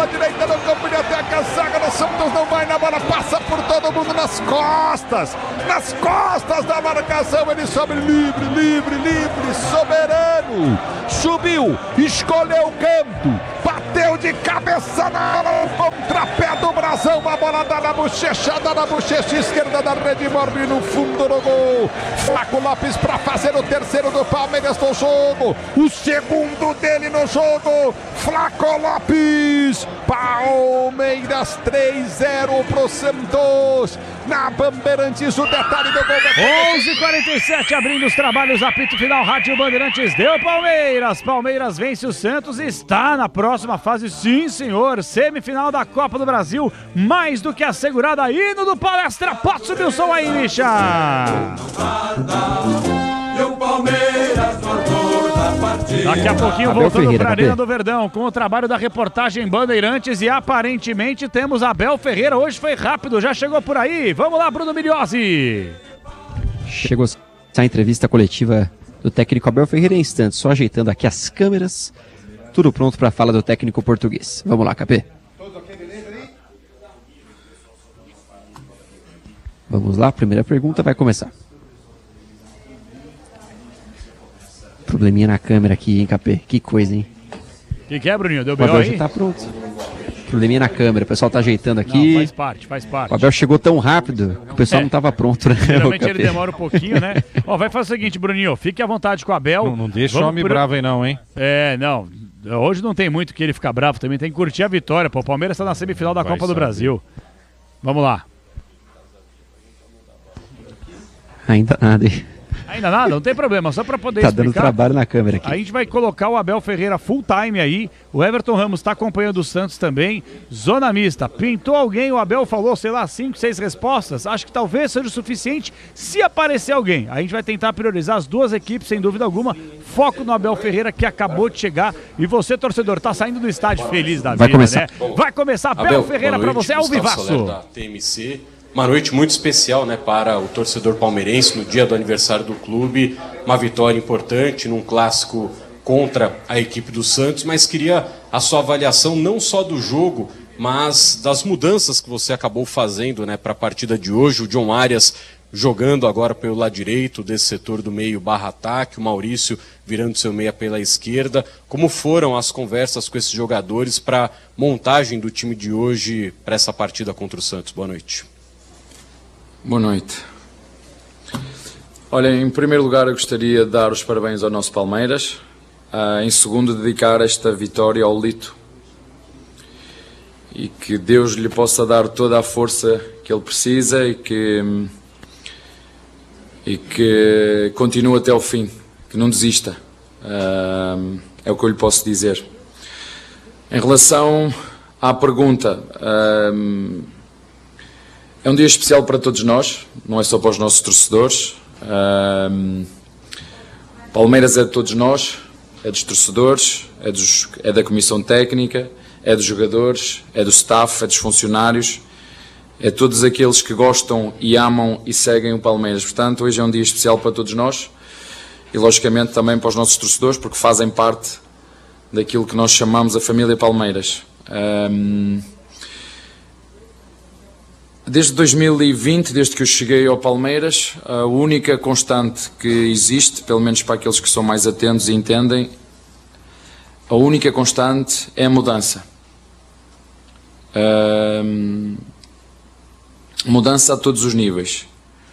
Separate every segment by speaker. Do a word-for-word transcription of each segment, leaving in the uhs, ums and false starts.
Speaker 1: pela direita no campo de ataque, a zaga do Santos não vai na bola, passa por todo mundo nas costas, nas costas da marcação, ele sobe livre, livre, livre, soberano, subiu, escolheu o canto, bateu de cabeça na bola, contrapé do Brasão, uma bola dá na bochecha, dá na bochecha esquerda da rede, morre no fundo do gol. Flaco Lopes para fazer o terceiro do Palmeiras no jogo, o segundo dele no jogo, Flaco Lopes, Palmeiras três a zero pro Santos, na Bandeirantes, o detalhe do gol.
Speaker 2: onze e quarenta e sete, abrindo os trabalhos, apito final, Rádio Bandeirantes, deu Palmeiras, Palmeiras vence o Santos e está na próxima fase, sim senhor, semifinal da Copa do Brasil, mais do que assegurada, hino do Palestra, pode subir o som aí, Misha. Daqui a pouquinho
Speaker 3: Abel
Speaker 2: voltando
Speaker 3: Ferreira,
Speaker 2: para a
Speaker 3: cadê?
Speaker 2: Arena do Verdão com o trabalho da reportagem Bandeirantes e aparentemente temos Abel Ferreira, hoje foi rápido, já chegou por aí, vamos lá Bruno Miliozzi.
Speaker 3: Chegou a entrevista coletiva do técnico Abel Ferreira em instantes, só ajeitando aqui as câmeras, tudo pronto para a fala do técnico português. Vamos lá, Capê. Vamos lá, primeira pergunta vai começar. Probleminha na câmera aqui, hein, Capê? Que coisa, hein?
Speaker 2: O que, que é, Bruninho? Deu
Speaker 3: O
Speaker 2: B O
Speaker 3: Abel
Speaker 2: aí?
Speaker 3: já tá pronto. Probleminha na câmera, o pessoal tá ajeitando aqui.
Speaker 2: Não, faz parte, faz parte.
Speaker 3: O Abel chegou tão rápido que o pessoal
Speaker 2: É.
Speaker 3: não tava pronto, né?
Speaker 2: Geralmente
Speaker 3: o
Speaker 2: ele
Speaker 3: Capê?
Speaker 2: demora um pouquinho, né? Ó, vai fazer o seguinte, Bruninho, fique à vontade com o Abel.
Speaker 4: Não, não deixa o
Speaker 2: Vamos
Speaker 4: homem
Speaker 2: pro-
Speaker 4: bravo aí não, hein?
Speaker 2: É, não. Hoje não tem muito que ele ficar bravo também, tem que curtir a vitória. Pô, o Palmeiras está na semifinal da
Speaker 4: Vai
Speaker 2: Copa do
Speaker 4: saber.
Speaker 2: Brasil. Vamos lá.
Speaker 3: Ainda nada, hein?
Speaker 2: Ainda nada, não tem problema, só para poder
Speaker 3: Tá
Speaker 2: explicar.
Speaker 3: dando trabalho na câmera aqui.
Speaker 2: A gente vai colocar o Abel Ferreira full time aí. O Everton Ramos está acompanhando o Santos também. Zona mista. Pintou alguém, o Abel falou, sei lá, cinco, seis respostas. Acho que talvez seja o suficiente se aparecer alguém. A gente vai tentar priorizar as duas equipes, sem dúvida alguma. Foco no Abel Ferreira, que acabou de chegar. E você, torcedor, tá saindo do estádio feliz da
Speaker 3: Vai
Speaker 2: vida,
Speaker 3: começar.
Speaker 2: né? Vai começar. Abel,
Speaker 5: Abel,
Speaker 2: Ferreira
Speaker 5: boa
Speaker 2: para
Speaker 5: noite,
Speaker 2: você, ao
Speaker 5: Gustavo Soler,
Speaker 2: vivaço.
Speaker 5: da T M C. Uma noite muito especial, né, para o torcedor palmeirense no dia do aniversário do clube. Uma vitória importante num clássico contra a equipe do Santos, mas queria a sua avaliação não só do jogo, mas das mudanças que você acabou fazendo, né, para a partida de hoje. O John Arias jogando agora pelo lado direito desse setor do meio barra ataque, o Maurício virando seu meia pela esquerda. Como foram as conversas com esses jogadores para montagem do time de hoje para essa partida contra o Santos? Boa noite.
Speaker 6: Boa noite. Olha, em primeiro lugar eu gostaria de dar os parabéns ao nosso Palmeiras. Uh, em segundo, dedicar esta vitória ao Lito. E que Deus lhe possa dar toda a força que ele precisa e que, e que continue até ao fim, que não desista. Uh, é o que eu lhe posso dizer. Em relação à pergunta... Uh, É um dia especial para todos nós, não é só para os nossos torcedores. Um, Palmeiras é de todos nós, é dos torcedores, é, dos, é da comissão técnica, é dos jogadores, é do staff, é dos funcionários, é de todos aqueles que gostam e amam e seguem o Palmeiras. Portanto, hoje é um dia especial para todos nós e, logicamente, também para os nossos torcedores, porque fazem parte daquilo que nós chamamos a família Palmeiras. Um, Desde dois mil e vinte, desde que eu cheguei ao Palmeiras, a única constante que existe, pelo menos para aqueles que são mais atentos e entendem, a única constante é a mudança. Uh, mudança a todos os níveis.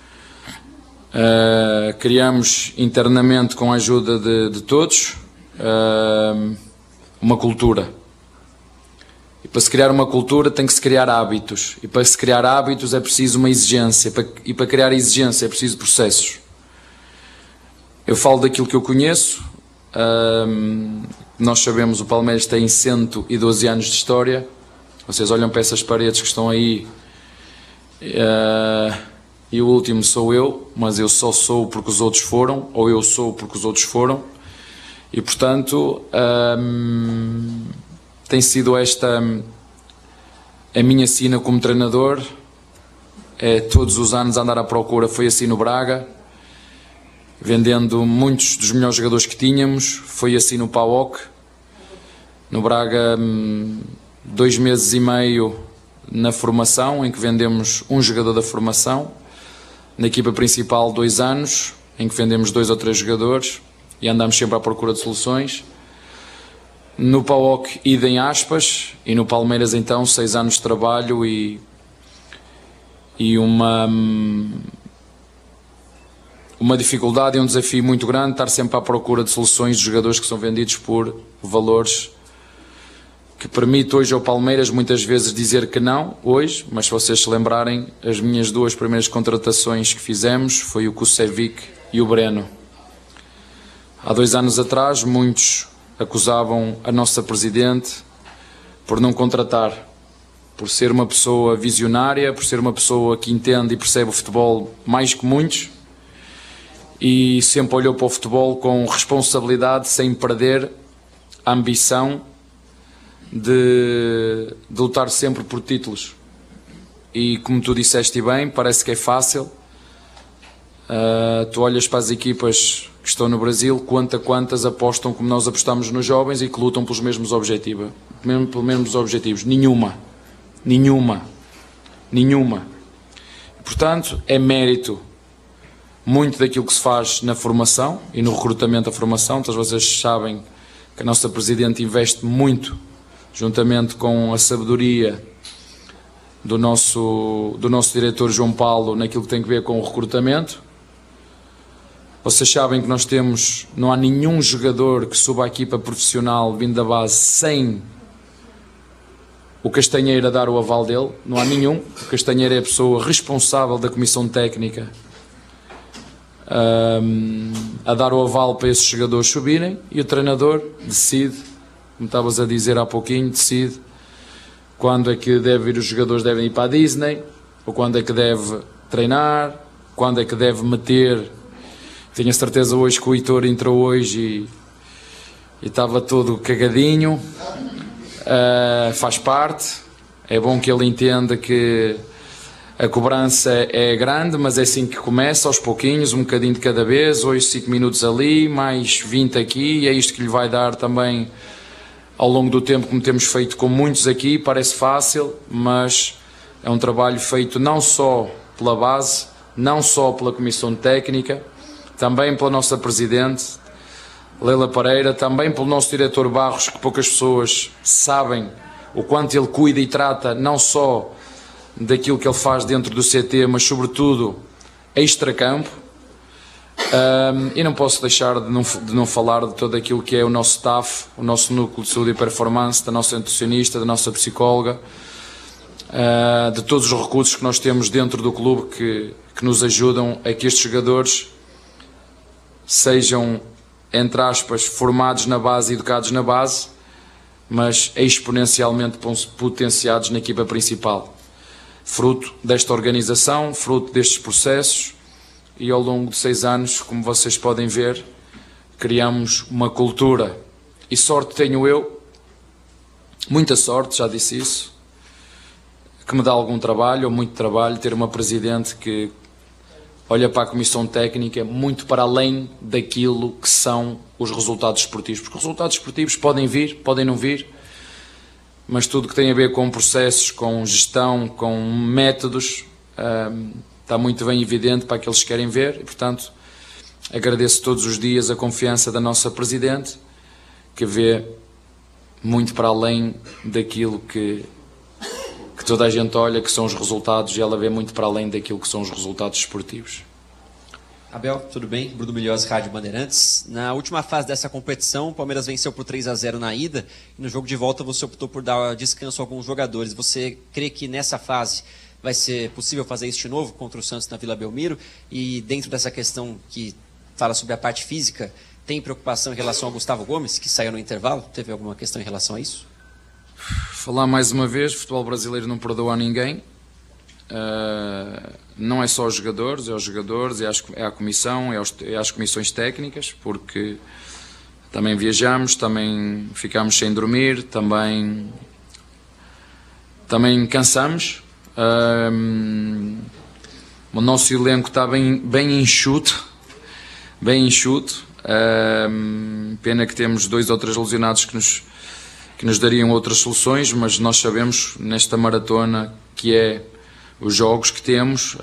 Speaker 6: Uh, criamos internamente, com a ajuda de, de todos, uh, uma cultura. E para se criar uma cultura tem que se criar hábitos. E para se criar hábitos é preciso uma exigência. E para criar exigência é preciso processos. Eu falo daquilo que eu conheço. Um, nós sabemos que o Palmeiras tem cento e doze anos de história. Vocês olham para essas paredes que estão aí. Uh, e o último sou eu. Mas eu só sou porque os outros foram. Ou eu sou porque os outros foram. E portanto... Um, tem sido esta a minha sina como treinador, é todos os anos andar à procura. Foi assim no Braga, vendendo muitos dos melhores jogadores que tínhamos, foi assim no P A O K. No Braga dois meses e meio na formação, em que vendemos um jogador da formação. Na equipa principal, dois anos, em que vendemos dois ou três jogadores e andamos sempre à procura de soluções. No P A O C, idem aspas, e no Palmeiras, então, seis anos de trabalho e, e uma, uma dificuldade e um desafio muito grande, estar sempre à procura de soluções de jogadores que são vendidos por valores que permite hoje ao Palmeiras muitas vezes dizer que não, hoje, mas se vocês se lembrarem, as minhas duas primeiras contratações que fizemos foi o Kusevic e o Breno. Há dois anos atrás, muitos acusavam a nossa Presidente por não contratar, por ser uma pessoa visionária, por ser uma pessoa que entende e percebe o futebol mais que muitos e sempre olhou para o futebol com responsabilidade, sem perder a ambição De, de lutar sempre por títulos. E como tu disseste bem, parece que é fácil. Uh, tu olhas para as equipas que estão no Brasil, quanta quantas apostam como nós apostamos nos jovens e que lutam pelos mesmos objetivos. Pelos mesmos objetivos. Nenhuma. Nenhuma. Nenhuma. Portanto, é mérito muito daquilo que se faz na formação e no recrutamento da formação. Todos vocês sabem que a nossa Presidente investe muito, juntamente com a sabedoria do nosso, do nosso diretor João Paulo, naquilo que tem a ver com o recrutamento. Vocês sabem que nós temos, não há nenhum jogador que suba à equipa profissional vindo da base sem o Castanheira dar o aval dele, não há nenhum. O Castanheira é a pessoa responsável da comissão técnica um, a dar o aval para esses jogadores subirem, e o treinador decide, como estavas a dizer há pouquinho, decide quando é que deve ir, os jogadores devem ir para a Disney, ou quando é que deve treinar, quando é que deve meter. Tenho a certeza hoje que o Heitor entrou hoje e, e estava todo cagadinho. Uh, faz parte, é bom que ele entenda que a cobrança é grande, mas é assim que começa, aos pouquinhos, um bocadinho de cada vez. Hoje cinco minutos ali, mais vinte aqui, e é isto que lhe vai dar também ao longo do tempo, como temos feito com muitos aqui. Parece fácil, mas é um trabalho feito não só pela base, não só pela comissão técnica, também pela nossa Presidente, Leila Pereira, também pelo nosso diretor Barros, que poucas pessoas sabem o quanto ele cuida e trata não só daquilo que ele faz dentro do C T, mas sobretudo extracampo. Um, e não posso deixar de não, de não falar de todo aquilo que é o nosso staff, o nosso núcleo de saúde e performance, da nossa nutricionista, da nossa psicóloga, uh, de todos os recursos que nós temos dentro do clube que, que nos ajudam a que estes jogadores sejam, entre aspas, formados na base e educados na base, mas exponencialmente potenciados na equipa principal. Fruto desta organização, fruto destes processos, e ao longo de seis anos, como vocês podem ver, criamos uma cultura. E sorte tenho eu, muita sorte, já disse isso, que me dá algum trabalho, ou muito trabalho, ter uma Presidente que olha para a comissão técnica muito para além daquilo que são os resultados esportivos. Porque os resultados esportivos podem vir, podem não vir, mas tudo que tem a ver com processos, com gestão, com métodos, hum, está muito bem evidente para aqueles que querem ver. E, portanto, agradeço todos os dias a confiança da nossa Presidente, que vê muito para além daquilo que, que toda a gente olha, que são os resultados, e ela vê muito para além daquilo que são os resultados esportivos.
Speaker 3: Abel, tudo bem? Bruno Milhões, Rádio Bandeirantes. Na última fase dessa competição, o Palmeiras venceu por três a zero na ida, e no jogo de volta você optou por dar descanso a alguns jogadores. Você crê que nessa fase vai ser possível fazer isso de novo contra o Santos na Vila Belmiro? E dentro dessa questão que fala sobre a parte física, tem preocupação em relação ao Gustavo Gomes, que saiu no intervalo? Teve alguma questão em relação a isso?
Speaker 6: Falar mais uma vez, o futebol brasileiro não perdoa a ninguém. Uh, não é só os jogadores, é os jogadores, é, as, é a comissão, é, os, é as comissões técnicas, porque também viajamos, também ficamos sem dormir, também, também cansamos. Uh, o nosso elenco está bem, bem enxuto, bem enxuto. Uh, pena que temos dois ou três lesionados que nos, que que nos dariam outras soluções, mas nós sabemos nesta maratona que é os jogos que temos,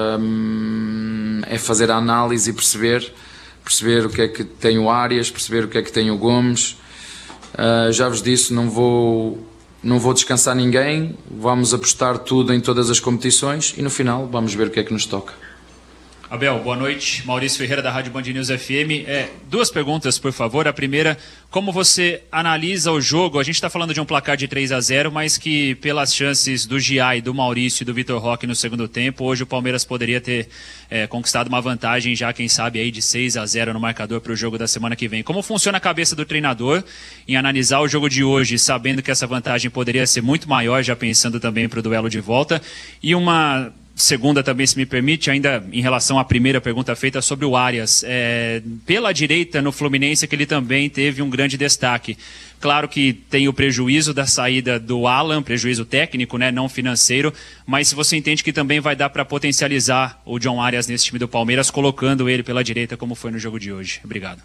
Speaker 6: hum, é fazer a análise e perceber, perceber o que é que tem o Arias, perceber o que é que tem o Gomes. Uh, já vos disse, não vou, não vou descansar ninguém, vamos apostar tudo em todas as competições e no final vamos ver o que é que nos toca.
Speaker 4: Abel, boa noite. Maurício Ferreira, da Rádio Band News F M. É, duas perguntas, por favor. A primeira, como você analisa o jogo? A gente está falando de um placar de três a zero, mas que pelas chances do Gia e do Maurício e do Vitor Roque no segundo tempo, hoje o Palmeiras poderia ter é, conquistado uma vantagem já, quem sabe, aí de seis a zero no marcador para o jogo da semana que vem. Como funciona a cabeça do treinador em analisar o jogo de hoje, sabendo que essa vantagem poderia ser muito maior, já pensando também para o duelo de volta? E uma... segunda também, se me permite, ainda em relação à primeira pergunta feita sobre o Arias. É, pela direita no Fluminense, que ele também teve um grande destaque. Claro que tem o prejuízo da saída do Alan, prejuízo técnico, né, não financeiro, mas se você entende que também vai dar para potencializar o John Arias nesse time do Palmeiras, colocando ele pela direita, como foi no jogo de hoje. Obrigado.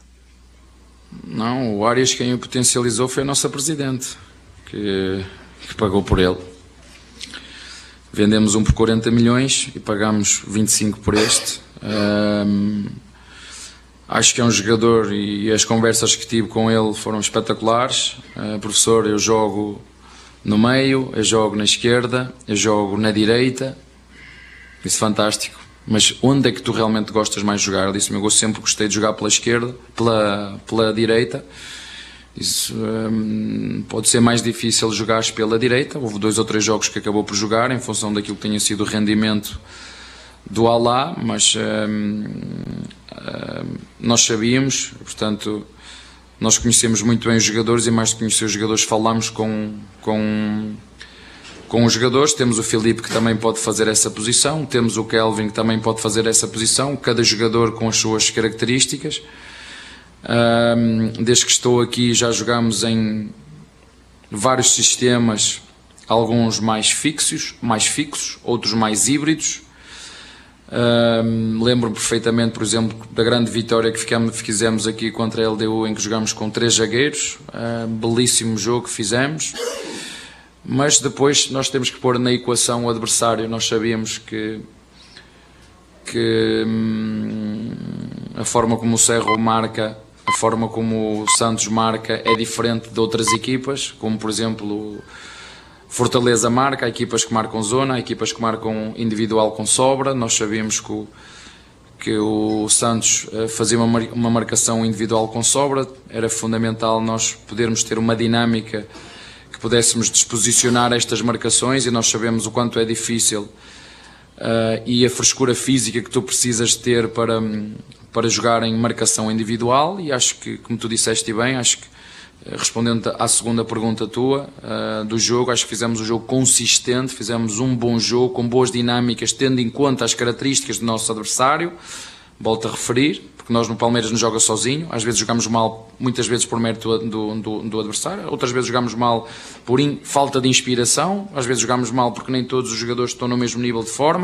Speaker 6: Não, o Arias quem o potencializou foi a nossa Presidente, que, que pagou por ele. Vendemos um por quarenta milhões e pagamos vinte e cinco por este. Um, acho que é um jogador e as conversas que tive com ele foram espetaculares. Uh, professor, eu jogo no meio, eu jogo na esquerda, eu jogo na direita. Isso é fantástico. Mas onde é que tu realmente gostas mais de jogar? Ele disse-me, eu sempre gostei de jogar pela esquerda, pela, pela direita. Isso hum, pode ser mais difícil jogar pela direita. Houve dois ou três jogos que acabou por jogar em função daquilo que tenha sido o rendimento do Alá, mas hum, hum, nós sabíamos, portanto nós conhecemos muito bem os jogadores e mais de conhecer os jogadores falamos com, com, com os jogadores. Temos o Filipe que também pode fazer essa posição, temos o Kelvin que também pode fazer essa posição, cada jogador com as suas características. Um, desde que estou aqui já jogamos em vários sistemas, alguns mais fixos, mais fixos, outros mais híbridos. Um, lembro-me perfeitamente, por exemplo, da grande vitória que ficamos, fizemos aqui contra a L D U, em que jogamos com três zagueiros. Um belíssimo jogo que fizemos, mas depois nós temos que pôr na equação o adversário. Nós sabíamos que que hum, a forma como o Cerro marca, a forma como o Santos marca é diferente de outras equipas, como por exemplo Fortaleza marca, há equipas que marcam zona, há equipas que marcam individual com sobra. Nós sabíamos que o, que o Santos fazia uma, uma marcação individual com sobra, era fundamental nós podermos ter uma dinâmica que pudéssemos disposicionar estas marcações, e nós sabemos o quanto é difícil uh, e a frescura física que tu precisas ter para, para jogar em marcação individual. E acho que, como tu disseste bem, acho que respondendo à segunda pergunta tua uh, do jogo, acho que fizemos um jogo consistente, fizemos um bom jogo, com boas dinâmicas, tendo em conta as características do nosso adversário. Volto a referir, porque nós no Palmeiras não joga sozinho, às vezes jogamos mal, muitas vezes por mérito do, do, do adversário, outras vezes jogamos mal por in, falta de inspiração, às vezes jogamos mal porque nem todos os jogadores estão no mesmo nível de forma,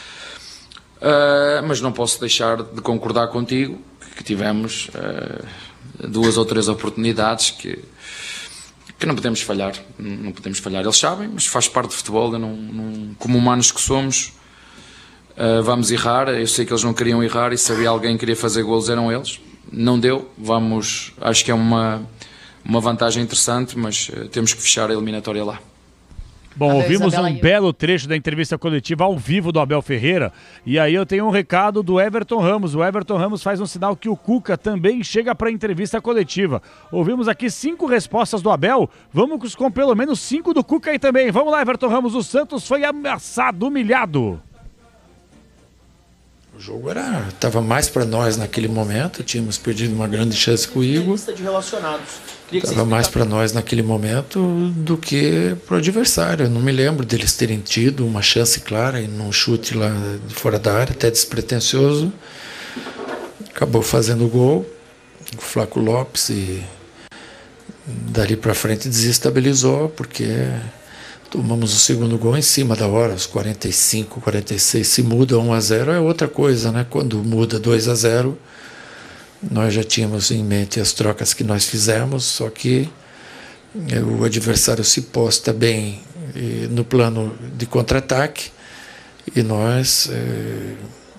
Speaker 6: uh, mas não posso deixar de concordar contigo, que tivemos uh, duas ou três oportunidades que, que não podemos falhar, não podemos falhar, eles sabem, mas faz parte do futebol. Eu não, não, como humanos que somos, uh, vamos errar. Eu sei que eles não queriam errar, e se havia alguém que queria fazer golos eram eles, não deu. Vamos, acho que é uma, uma vantagem interessante, mas uh, temos que fechar a eliminatória lá.
Speaker 2: Bom, ouvimos um belo trecho da entrevista coletiva ao vivo do Abel Ferreira, e aí eu tenho um recado do Everton Ramos. O Everton Ramos faz um sinal que o Cuca também chega para a entrevista coletiva. Ouvimos aqui cinco respostas do Abel, vamos com pelo menos cinco do Cuca aí também. Vamos lá, Everton Ramos, o Santos foi ameaçado, humilhado.
Speaker 7: O jogo era, estava mais para nós naquele momento, tínhamos perdido uma grande chance com o Igor. Estava mais para nós naquele momento do que para o adversário. Eu não me lembro deles terem tido uma chance clara num chute lá de fora da área, até despretensioso. Acabou fazendo o gol, o Flaco Lopes, e dali para frente desestabilizou, porque tomamos o segundo gol em cima da hora, aos quarenta e cinco, quarenta e seis. Se muda um a zero é outra coisa, né? Quando muda dois a zero, nós já tínhamos em mente as trocas que nós fizemos, só que o adversário se posta bem no plano de contra-ataque e nós é,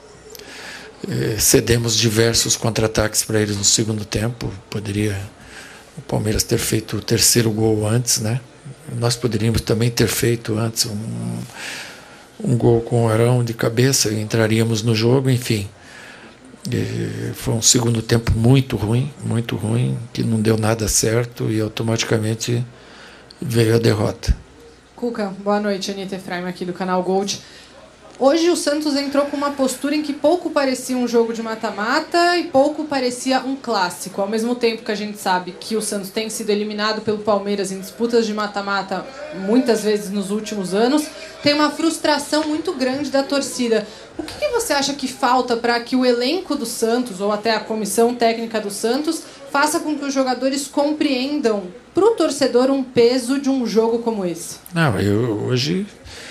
Speaker 7: é, cedemos diversos contra-ataques para eles no segundo tempo. Poderia o Palmeiras ter feito o terceiro gol antes, né? Nós poderíamos também ter feito antes um, um gol com o Arão de cabeça e entraríamos no jogo, enfim. E foi um segundo tempo muito ruim, muito ruim, que não deu nada certo e automaticamente veio a derrota.
Speaker 8: Cuca, boa noite. Anitta Efraim aqui do canal Gold. Hoje o Santos entrou com uma postura em que pouco parecia um jogo de mata-mata e pouco parecia um clássico. Ao mesmo tempo que a gente sabe que o Santos tem sido eliminado pelo Palmeiras em disputas de mata-mata muitas vezes nos últimos anos, tem uma frustração muito grande da torcida. O que, que você acha que falta para que o elenco do Santos, ou até a comissão técnica do Santos, faça com que os jogadores compreendam para o torcedor um peso de um jogo como esse?
Speaker 7: Não, eu hoje...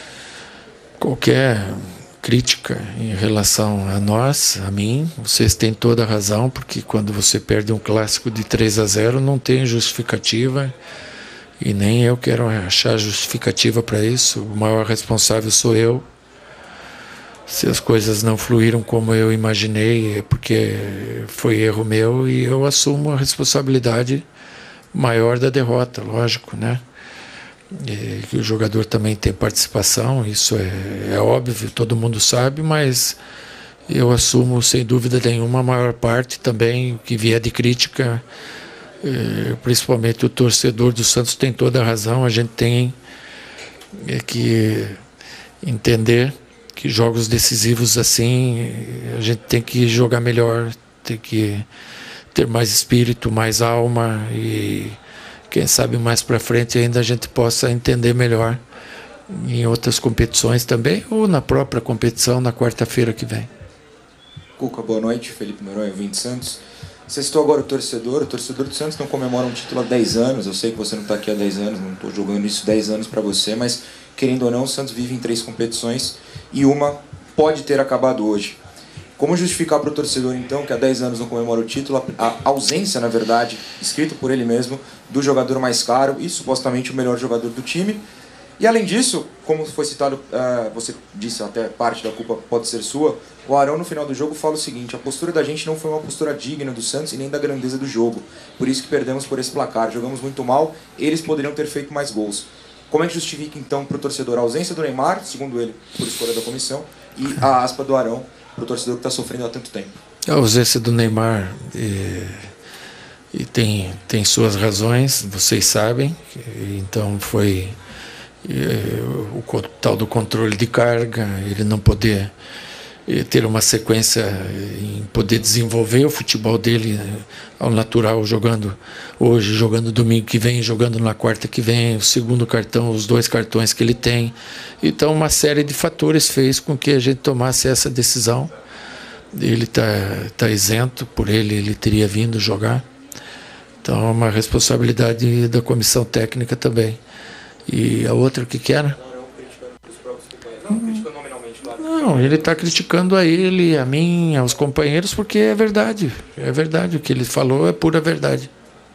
Speaker 7: Qualquer crítica em relação a nós, a mim, vocês têm toda a razão, porque quando você perde um clássico de três a zero não tem justificativa e nem eu quero achar justificativa para isso. O maior responsável sou eu. Se as coisas não fluíram como eu imaginei, é porque foi erro meu e eu assumo a responsabilidade maior da derrota, lógico, né? E que o jogador também tem participação, isso é, é óbvio, todo mundo sabe, mas eu assumo sem dúvida nenhuma a maior parte também, o que vier de crítica, eh, principalmente o torcedor do Santos tem toda a razão, a gente tem é, que entender que jogos decisivos assim, a gente tem que jogar melhor, tem que ter mais espírito, mais alma e quem sabe mais para frente ainda a gente possa entender melhor em outras competições também, ou na própria competição na quarta-feira que vem.
Speaker 9: Cuca, boa noite. Felipe Noronha, vinte Santos. Você citou agora o torcedor. O torcedor do Santos não comemora um título há dez anos. Eu sei que você não está aqui há dez anos, não estou jogando isso dez anos para você, mas querendo ou não, o Santos vive em três competições e uma pode ter acabado hoje. Como justificar para o torcedor, então, que há dez anos não comemora o título, a ausência, na verdade, escrito por ele mesmo, do jogador mais caro e supostamente o melhor jogador do time? E, além disso, como foi citado, uh, você disse até parte da culpa pode ser sua, o Arão, no final do jogo, fala o seguinte: a postura da gente não foi uma postura digna do Santos e nem da grandeza do jogo. Por isso que perdemos por esse placar. Jogamos muito mal, eles poderiam ter feito mais gols. Como é que justifica, então, para o torcedor a ausência do Neymar, segundo ele, por escolha da comissão, e a aspa do Arão, para o torcedor que está sofrendo há tanto tempo?
Speaker 7: A ausência do Neymar e, e tem, tem suas razões, vocês sabem. Então foi e, o tal do controle de carga, ele não poder e, ter uma sequência em poder desenvolver o futebol dele ao natural, jogando hoje, jogando domingo que vem, jogando na quarta que vem, o segundo cartão, os dois cartões que ele tem. Então uma série de fatores fez com que a gente tomasse essa decisão. Ele está tá isento, por ele ele teria vindo jogar. Então é uma responsabilidade da comissão técnica também. E a outra, o que que era? Não, ele está criticando a ele, a mim, aos companheiros, porque é verdade. É verdade, o que ele falou é pura verdade.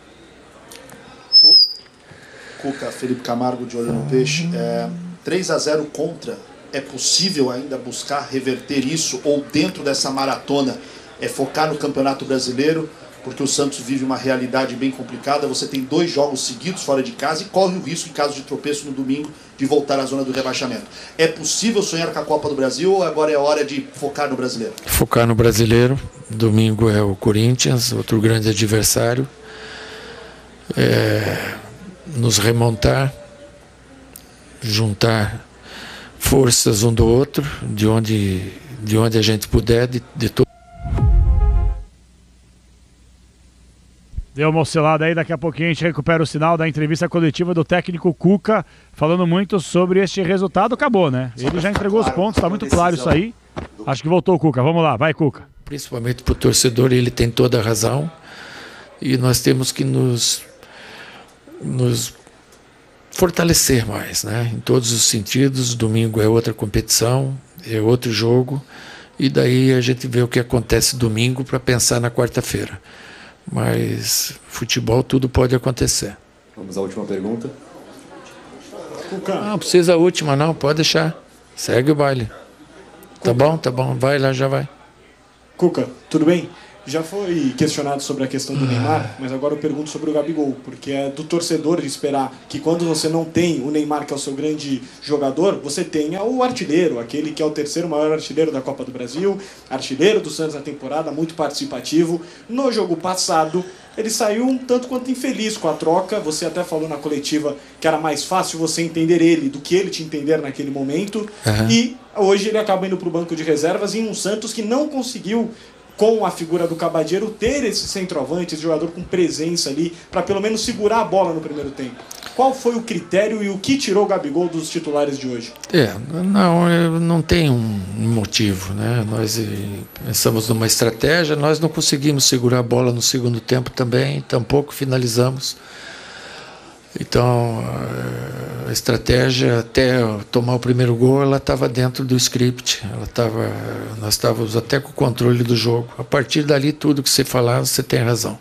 Speaker 10: Cuca, Felipe Camargo de Olho no Peixe. É, três a zero contra. É possível ainda buscar reverter isso, ou dentro dessa maratona é focar no Campeonato Brasileiro, porque o Santos vive uma realidade bem complicada. Você tem dois jogos seguidos fora de casa e corre o risco, em caso de tropeço no domingo, de voltar à zona do rebaixamento. É possível sonhar com a Copa do Brasil ou agora é hora de focar no Brasileiro?
Speaker 7: Focar no Brasileiro. Domingo é o Corinthians, outro grande adversário. É, nos remontar, juntar forças um do outro, de onde, de onde a gente puder, de, de todo.
Speaker 2: Deu uma oscilada aí, daqui a pouquinho a gente recupera o sinal da entrevista coletiva do técnico Cuca, falando muito sobre este resultado. Acabou, né? Ele já entregou os pontos, tá muito claro isso aí. Acho que voltou o Cuca, vamos lá, vai Cuca.
Speaker 7: Principalmente para o torcedor, ele tem toda a razão. E nós temos que nos, nos fortalecer mais, né? Em todos os sentidos. Domingo é outra competição, é outro jogo. E daí a gente vê o que acontece domingo para pensar na quarta-feira. Mas futebol tudo pode acontecer.
Speaker 11: Vamos à última pergunta.
Speaker 7: Não precisa a última, não, pode deixar. Segue o baile. Tá bom, tá bom, vai lá, já vai.
Speaker 12: Cuca, tudo bem? Já foi questionado sobre a questão do Neymar, mas agora eu pergunto sobre o Gabigol, porque é do torcedor de esperar que quando você não tem o Neymar, que é o seu grande jogador, você tenha o artilheiro, aquele que é o terceiro maior artilheiro da Copa do Brasil, artilheiro do Santos na temporada, muito participativo. No jogo passado, ele saiu um tanto quanto infeliz com a troca. Você até falou na coletiva que era mais fácil você entender ele do que ele te entender naquele momento. Uhum. E hoje ele acaba indo para o banco de reservas em um Santos que não conseguiu, com a figura do Cabadeiro, ter esse centroavante, esse jogador com presença ali, para pelo menos segurar a bola no primeiro tempo. Qual foi o critério e o que tirou o Gabigol dos titulares de hoje?
Speaker 7: É, não, não tem um motivo, né? Nós pensamos numa estratégia, nós não conseguimos segurar a bola no segundo tempo também, tampouco finalizamos. Então, a estratégia, até tomar o primeiro gol, ela estava dentro do script. Ela tava, nós estávamos até com o controle do jogo. A partir dali, tudo que você falar, você tem razão.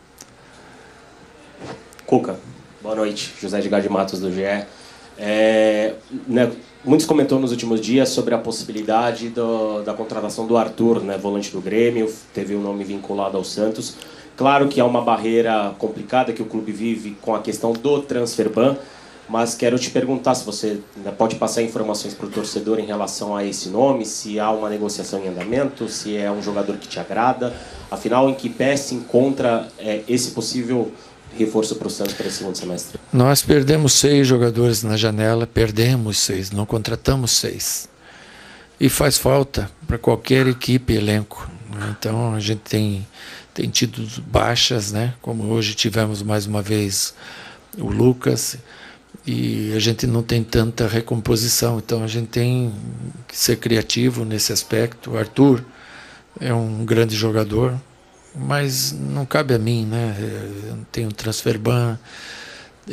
Speaker 13: Cuca, boa noite. José Edgar de Matos, do G E. É, né, muitos comentou nos últimos dias sobre a possibilidade do, da contratação do Arthur, né, volante do Grêmio, teve um nome vinculado ao Santos. Claro que é uma barreira complicada que o clube vive com a questão do transfer ban, mas quero te perguntar se você pode passar informações para o torcedor em relação a esse nome, se há uma negociação em andamento, se é um jogador que te agrada, afinal, em que pé se encontra é, esse possível reforço para o Santos para esse segundo semestre?
Speaker 7: Nós perdemos seis jogadores na janela, perdemos seis, não contratamos seis. E faz falta para qualquer equipe, elenco. Então a gente tem... tem tido baixas, né? Como hoje tivemos mais uma vez o Lucas, e a gente não tem tanta recomposição, então a gente tem que ser criativo nesse aspecto. O Arthur é um grande jogador, mas não cabe a mim, né? Eu não tenho transfer ban, e,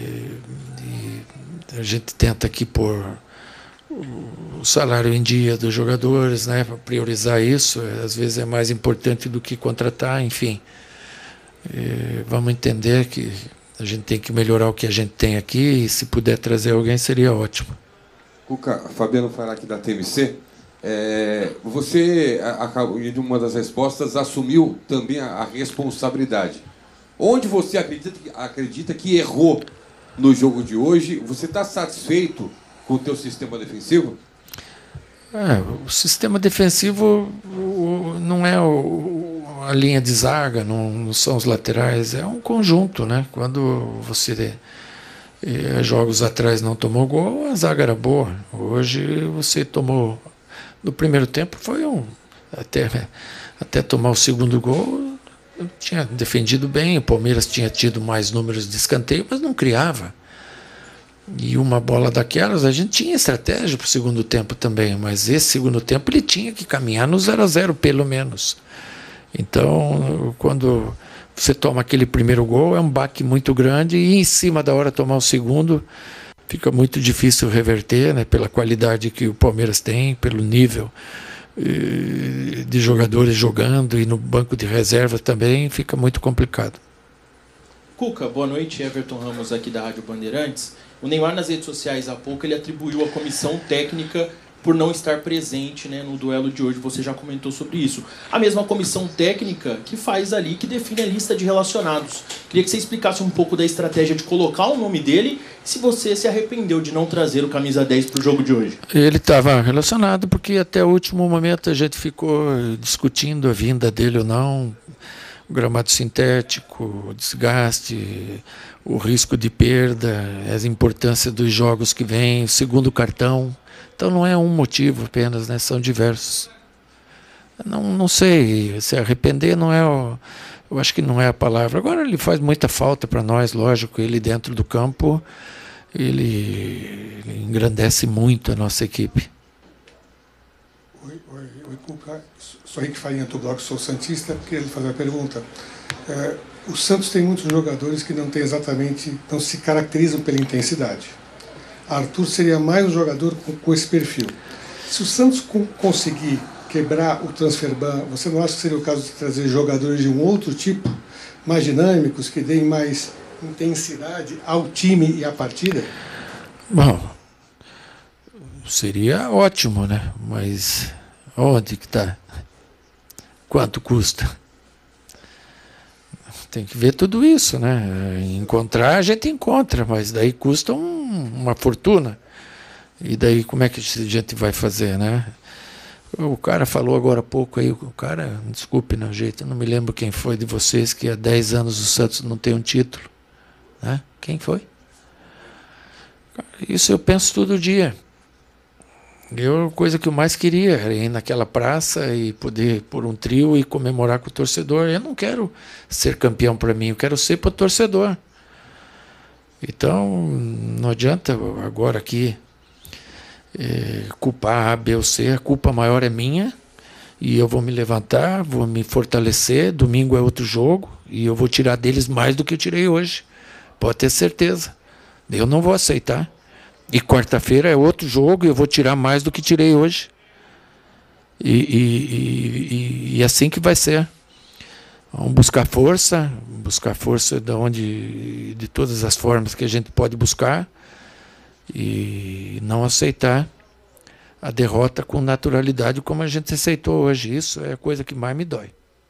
Speaker 7: e a gente tenta aqui pôr o salário em dia dos jogadores, né, para priorizar isso. Às vezes é mais importante do que contratar, enfim. E vamos entender que a gente tem que melhorar o que a gente tem aqui, e se puder trazer alguém seria ótimo.
Speaker 14: Cuca, Fabiano Fará aqui da T M C. É, você, acabou, em uma das respostas, assumiu também a, a responsabilidade. Onde você acredita, acredita que errou no jogo de hoje? Você está satisfeito com o teu sistema defensivo?
Speaker 7: É, o sistema defensivo o, não é o, a linha de zaga, não, não são os laterais, é um conjunto, né? Quando você eh, jogos atrás não tomou gol, a zaga era boa. Hoje você tomou, no primeiro tempo foi um, até, até tomar o segundo gol, eu tinha defendido bem, o Palmeiras tinha tido mais números de escanteio, mas não criava. E uma bola daquelas, a gente tinha estratégia para o segundo tempo também, mas esse segundo tempo ele tinha que caminhar no zero a zero pelo menos. Então, quando você toma aquele primeiro gol, é um baque muito grande, e em cima da hora tomar o segundo, fica muito difícil reverter, né, pela qualidade que o Palmeiras tem, pelo nível eh, de jogadores jogando, e no banco de reserva também fica muito complicado.
Speaker 15: Cuca, boa noite. Everton Ramos aqui da Rádio Bandeirantes. O Neymar, nas redes sociais, há pouco, ele atribuiu a comissão técnica por não estar presente, né, no duelo de hoje. Você já comentou sobre isso. A mesma comissão técnica que faz ali, que define a lista de relacionados. Queria que você explicasse um pouco da estratégia de colocar o nome dele, se você se arrependeu de não trazer o camisa dez para o jogo de hoje.
Speaker 7: Ele estava relacionado porque até o último momento a gente ficou discutindo a vinda dele ou não. O gramado sintético, o desgaste, o risco de perda, a importância dos jogos que vêm, o segundo cartão. Então não é um motivo apenas, né? São diversos. Não, não sei, se arrepender não é o, eu acho que não é a palavra. Agora ele faz muita falta para nós, lógico, ele dentro do campo, ele, ele engrandece muito a nossa equipe.
Speaker 16: Oi, oi, oi, Cuca. Sou Henrique Farinha do Bloco, sou santista. Queria lhe fazer uma pergunta. É, o Santos tem muitos jogadores que não tem exatamente, não se caracterizam pela intensidade. Arthur seria mais um jogador com, com esse perfil. Se o Santos com, conseguir quebrar o transfer ban, você não acha que seria o caso de trazer jogadores de um outro tipo, mais dinâmicos, que deem mais intensidade ao time e à partida?
Speaker 7: Bom, seria ótimo, né? Mas onde que está? Quanto custa? Tem que ver tudo isso, né? Encontrar a gente encontra, mas daí custa um, uma fortuna. E daí como é que a gente vai fazer, né? O cara falou agora há pouco aí, o cara, desculpe, não, jeito, eu não me lembro quem foi de vocês que há dez anos o Santos não tem um título, né? Quem foi? Isso eu penso todo dia. Eu, a coisa que eu mais queria era ir naquela praça e poder pôr um trio e comemorar com o torcedor. Eu não quero ser campeão para mim, eu quero ser para o torcedor. Então, não adianta agora aqui é, culpar A, B ou C, a culpa maior é minha e eu vou me levantar, vou me fortalecer, domingo é outro jogo e eu vou tirar deles mais do que eu tirei hoje. Pode ter certeza. Eu não vou aceitar. E quarta-feira é outro jogo e eu vou tirar mais do que tirei hoje. E, e, e, e assim que vai ser. Vamos buscar força, buscar força de, onde, de todas as formas que a gente pode buscar e não aceitar a derrota com naturalidade como a gente aceitou hoje. Isso é a coisa que mais me dói.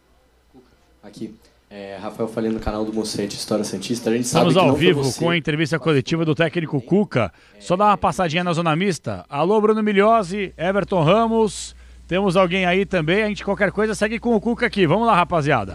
Speaker 11: Aqui. É, Rafael falando no canal do Mocete História Santista. A gente sabe
Speaker 2: Estamos
Speaker 11: que
Speaker 2: ao
Speaker 11: não
Speaker 2: vivo
Speaker 11: você...
Speaker 2: com a entrevista coletiva do técnico Cuca. Só dá uma passadinha na zona mista. Alô, Bruno Migliozzi, Everton Ramos. Temos alguém aí também. A gente, qualquer coisa, segue com o Cuca aqui. Vamos lá, rapaziada.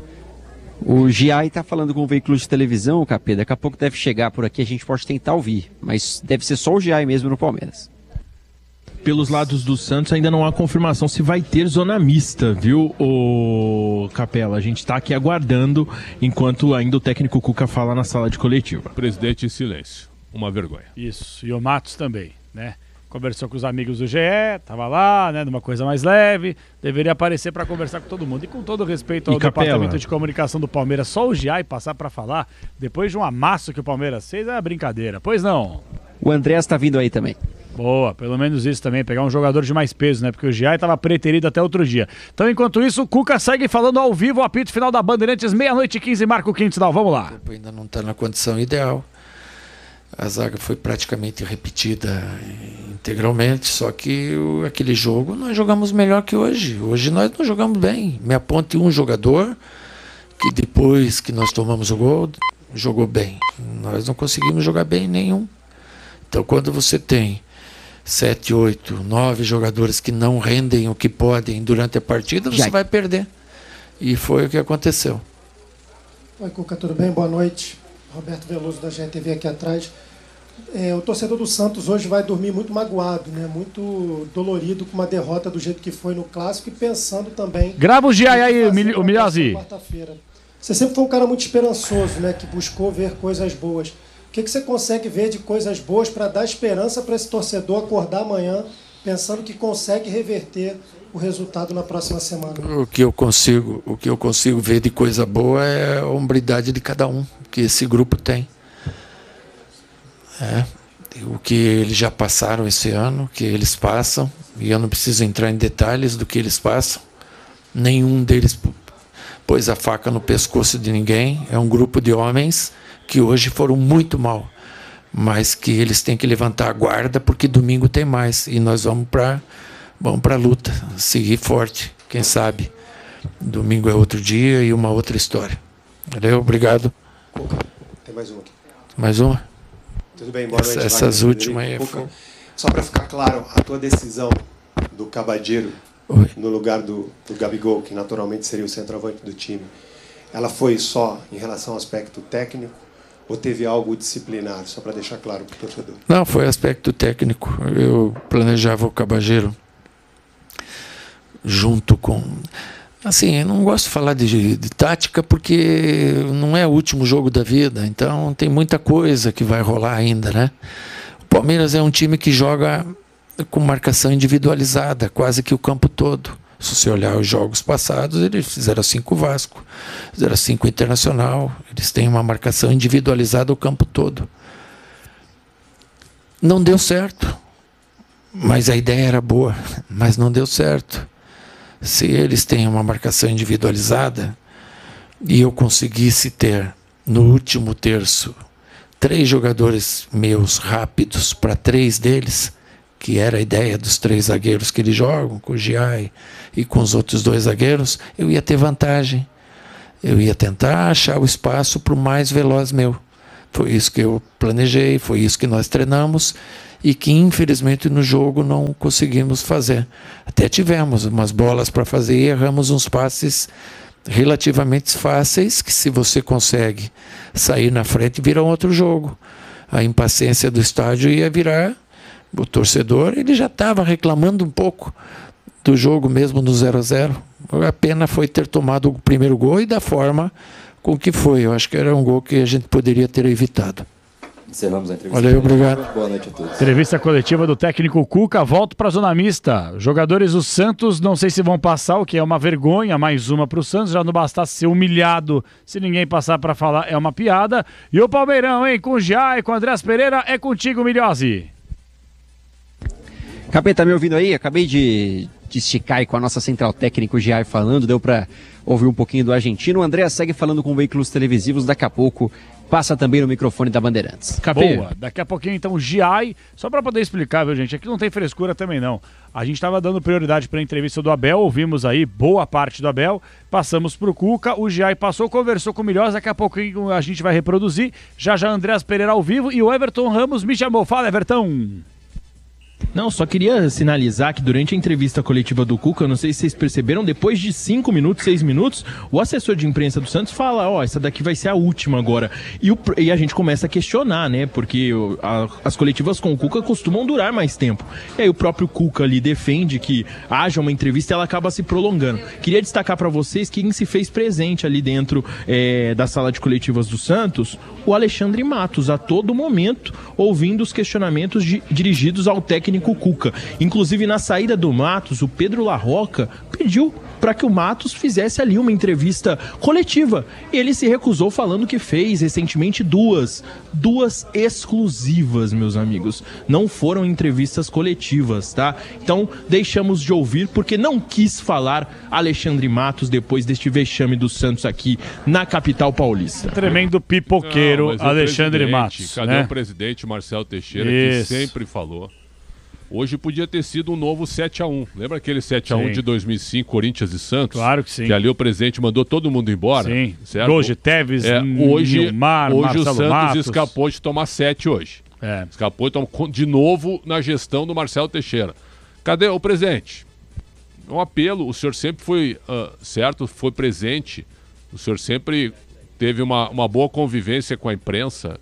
Speaker 17: O G I está falando com o veículo de televisão, Capê. Daqui a pouco deve chegar por aqui. A gente pode tentar ouvir. Mas deve ser só o G I mesmo no Palmeiras.
Speaker 18: Pelos lados do Santos ainda não há confirmação se vai ter zona mista, viu, o Capela? A gente está aqui aguardando enquanto ainda o técnico Cuca fala na sala de coletiva.
Speaker 1: Presidente em silêncio. Uma vergonha.
Speaker 2: Isso. E o Matos também, né? Conversou com os amigos do G E, tava lá, né? Numa coisa mais leve. Deveria aparecer para conversar com todo mundo. E com todo respeito ao
Speaker 18: E, Capela,
Speaker 2: departamento de comunicação do Palmeiras, só o G I passar para falar depois de um amasso que o Palmeiras fez é brincadeira. Pois não?
Speaker 17: O Andrés está vindo aí também.
Speaker 2: Boa, pelo menos isso também, pegar um jogador de mais peso, né? Porque o Giai estava preterido até outro dia. Então, enquanto isso, o Cuca segue falando ao vivo, o apito final da Bandeirantes, meia-noite e quinze, Marco Quintal. Vamos lá.
Speaker 7: O tempo ainda não está na condição ideal. A zaga foi praticamente repetida integralmente, só que o, aquele jogo nós jogamos melhor que hoje. Hoje nós não jogamos bem. Me aponte um jogador que depois que nós tomamos o gol, jogou bem. Nós não conseguimos jogar bem nenhum. Então, quando você tem sete, oito, nove jogadores que não rendem o que podem durante a partida, você Já. vai perder. E foi o que aconteceu.
Speaker 19: Oi, Cuca, tudo bem? Boa noite. Roberto Veloso da G E T V aqui atrás. É, o torcedor do Santos hoje vai dormir muito magoado, né? Muito dolorido com uma derrota do jeito que foi no Clássico e pensando também...
Speaker 2: Grava o G I aí, o Migliozzi.
Speaker 19: Quarta-feira. Você sempre foi um cara muito esperançoso, né? Que buscou ver coisas boas. O que, que você consegue ver de coisas boas para dar esperança para esse torcedor acordar amanhã pensando que consegue reverter o resultado na próxima semana?
Speaker 7: O que eu consigo, o que eu consigo ver de coisa boa é a hombridade de cada um que esse grupo tem. É, o que eles já passaram esse ano, que eles passam, e eu não preciso entrar em detalhes do que eles passam. Nenhum deles pôs a faca no pescoço de ninguém. É um grupo de homens que hoje foram muito mal, mas que eles têm que levantar a guarda porque domingo tem mais e nós vamos para vamos para a luta, seguir forte, quem sabe domingo é outro dia e uma outra história. Valeu, obrigado.
Speaker 20: Tem mais uma aqui.
Speaker 7: Mais uma?
Speaker 20: Tudo bem, boa noite.
Speaker 7: Essa, essas últimas aí.
Speaker 20: Cuca, só para ficar claro, a tua decisão do Cabadeiro no lugar do, do Gabigol, que naturalmente seria o centroavante do time, ela foi só em relação ao aspecto técnico ou teve algo disciplinar, só para deixar claro para o torcedor?
Speaker 7: Não, foi aspecto técnico. Eu planejava o Cabageiro junto com... Assim, eu não gosto de falar de, de tática porque não é o último jogo da vida, então tem muita coisa que vai rolar ainda, né? O Palmeiras é um time que joga com marcação individualizada, quase que o campo todo. Se você olhar os jogos passados, eles fizeram assim com o Vasco, fizeram assim com o Internacional. Eles têm uma marcação individualizada o campo todo. Não deu certo, mas a ideia era boa, mas não deu certo. Se eles têm uma marcação individualizada e eu conseguisse ter no último terço, três jogadores meus rápidos para três deles, que era a ideia dos três zagueiros que eles jogam, com o Giai e com os outros dois zagueiros, eu ia ter vantagem. Eu ia tentar achar o espaço para o mais veloz meu. Foi isso que eu planejei, foi isso que nós treinamos e que infelizmente no jogo não conseguimos fazer. Até tivemos umas bolas para fazer e erramos uns passes relativamente fáceis, que se você consegue sair na frente, vira um outro jogo. A impaciência do estádio ia virar, o torcedor ele já estava reclamando um pouco do jogo mesmo no zero a zero. A pena foi ter tomado o primeiro gol e da forma com que foi. Eu acho que era um gol que a gente poderia ter evitado.
Speaker 21: Encerramos a entrevista.
Speaker 7: Valeu, obrigado.
Speaker 21: Boa noite a todos.
Speaker 2: Entrevista coletiva do técnico Cuca. Volto para a zona mista. Jogadores do Santos, não sei se vão passar, o que é uma vergonha, mais uma para o Santos. Já não bastasse ser humilhado, se ninguém passar para falar, é uma piada. E o Palmeirão, hein? Com o Giai, com o Andrés Pereira, é contigo, Milhose.
Speaker 17: Capê, tá me ouvindo aí? Acabei de, de esticar aí com a nossa central técnica, o Giai, falando. Deu para ouvir um pouquinho do argentino. O André segue falando com veículos televisivos. Daqui a pouco passa também no microfone da Bandeirantes.
Speaker 2: Capê. Boa, daqui a pouquinho então o Giai, só para poder explicar, viu gente, aqui não tem frescura também não. A gente estava dando prioridade para a entrevista do Abel, ouvimos aí boa parte do Abel, passamos para o Cuca, o Giai passou, conversou com o Milhós, daqui a pouquinho a gente vai reproduzir, já já Andrés Pereira ao vivo e o Everton Ramos me chamou. Fala, Everton!
Speaker 18: Não, só queria sinalizar que durante a entrevista coletiva do Cuca, eu não sei se vocês perceberam, depois de cinco minutos, seis minutos, o assessor de imprensa do Santos fala, ó, oh, essa daqui vai ser a última agora. E, o, e a gente começa a questionar, né, porque o, a, as coletivas com o Cuca costumam durar mais tempo. E aí o próprio Cuca ali defende que haja uma entrevista e ela acaba se prolongando. Queria destacar para vocês quem se fez presente ali dentro é, da sala de coletivas do Santos, o Alexandre Matos, a todo momento, ouvindo os questionamentos de, dirigidos ao técnico Cuca. Inclusive, na saída do Matos, o Pedro Larroca pediu para que o Matos fizesse ali uma entrevista coletiva. Ele se recusou, falando que fez recentemente duas, duas exclusivas, meus amigos. Não foram entrevistas coletivas, tá? Então, deixamos de ouvir, porque não quis falar Alexandre Matos depois deste vexame do Santos aqui na capital paulista.
Speaker 2: Tremendo pipoqueiro, não, Alexandre Matos.
Speaker 22: Cadê
Speaker 2: né?
Speaker 22: o presidente Marcelo Teixeira,
Speaker 2: Isso.
Speaker 22: que sempre falou? Hoje podia ter sido um novo sete a um. Lembra aquele sete a um de dois mil e cinco, Corinthians e Santos?
Speaker 2: Claro que sim.
Speaker 22: Que ali o presidente mandou todo mundo embora.
Speaker 2: Sim.
Speaker 22: Certo?
Speaker 2: Gols de Tevez,
Speaker 22: é, hoje,
Speaker 2: Nilmar,
Speaker 22: hoje
Speaker 2: Marcelo
Speaker 22: o Santos
Speaker 2: Matos.
Speaker 22: escapou de tomar sete hoje.
Speaker 2: É.
Speaker 22: Escapou de, tomar, de novo na gestão do Marcelo Teixeira. Cadê o presidente? Um apelo, o senhor sempre foi, uh, certo, foi presente. O senhor sempre teve uma, uma boa convivência com a imprensa.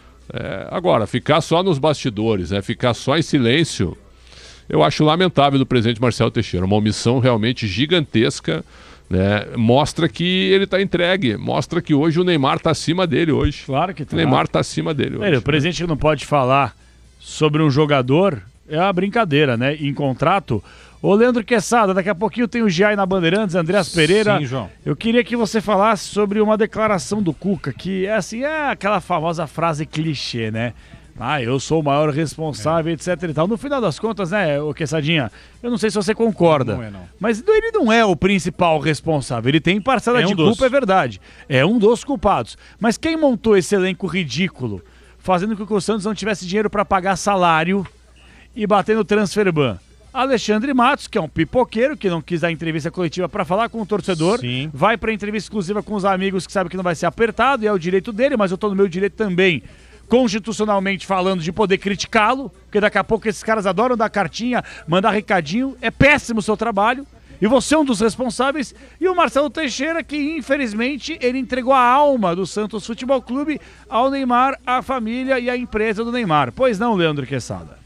Speaker 22: É, agora, ficar só nos bastidores, né, ficar só em silêncio... Eu acho lamentável do presidente Marcelo Teixeira, uma omissão realmente gigantesca, né? Mostra que ele está entregue, mostra que hoje o Neymar está acima dele hoje.
Speaker 2: Claro que tá.
Speaker 22: O Neymar está acima dele hoje.
Speaker 2: Ele, o presidente que não pode falar sobre um jogador é uma brincadeira, né? Em contrato. Ô Leandro Quesada, daqui a pouquinho tem o Giai na Bandeirantes, Andrés Pereira.
Speaker 23: Sim, João.
Speaker 2: Eu queria que você falasse sobre uma declaração do Cuca, que é assim, é aquela famosa frase clichê, né? Ah, eu sou o maior responsável, é. etc e tal. No final das contas, né, ô Quessadinha, eu não sei se você concorda,
Speaker 23: não é, não.
Speaker 2: mas ele não é o principal responsável. Ele tem parcela
Speaker 23: é um
Speaker 2: de
Speaker 23: dos.
Speaker 2: culpa, é verdade. É um dos culpados. Mas quem montou esse elenco ridículo, fazendo com que o Santos não tivesse dinheiro para pagar salário e bater no transferban? Alexandre Matos, que é um pipoqueiro, que não quis dar entrevista coletiva para falar com o torcedor,
Speaker 23: Sim.
Speaker 2: vai para entrevista exclusiva com os amigos que sabe que não vai ser apertado, e é o direito dele, mas eu tô no meu direito também, constitucionalmente falando, de poder criticá-lo, porque daqui a pouco esses caras adoram dar cartinha, mandar recadinho, é péssimo o seu trabalho, e você é um dos responsáveis, e o Marcelo Teixeira, que infelizmente ele entregou a alma do Santos Futebol Clube ao Neymar, à família e à empresa do Neymar. Pois não, Leandro Quesada?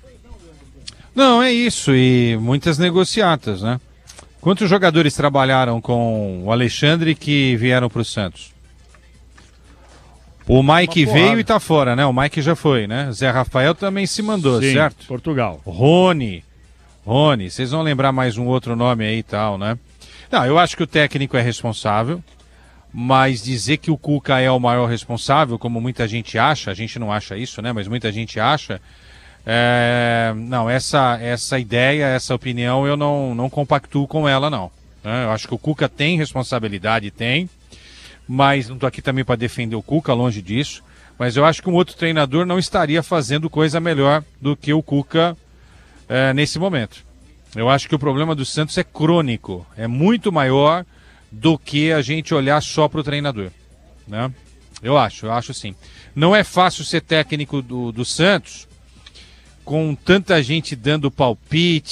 Speaker 23: Não, é isso, e muitas negociatas, né? Quantos jogadores trabalharam com o Alexandre que vieram para o Santos? O Mike veio e tá fora, né? O Mike já foi, né? Zé Rafael também se mandou,
Speaker 2: Sim,
Speaker 23: certo?
Speaker 2: Portugal.
Speaker 23: Rony. Rony, vocês vão lembrar mais um outro nome aí e tal, né? Não, eu acho que o técnico é responsável, mas dizer que o Cuca é o maior responsável, como muita gente acha, a gente não acha isso, né? Mas muita gente acha. É... Não, essa, essa ideia, essa opinião, eu não, não compactuo com ela, não. Né? Eu acho que o Cuca tem responsabilidade, tem. mas não estou aqui também para defender o Cuca, longe disso. Mas eu acho que um outro treinador não estaria fazendo coisa melhor do que o Cuca é, nesse momento. Eu acho que o problema do Santos é crônico, é muito maior do que a gente olhar só para o treinador, né? Eu acho, eu acho sim. Não é fácil ser técnico do, do Santos com tanta gente dando palpite,